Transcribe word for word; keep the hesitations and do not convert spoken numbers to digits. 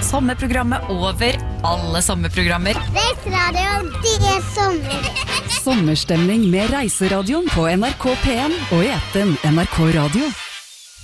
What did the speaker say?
sommerprogrammet over alle sommerprogrammer. Reiseradioen, det er sommer. Sommerstemning med Reiseradioen på N R K P en og i appen N R K Radio.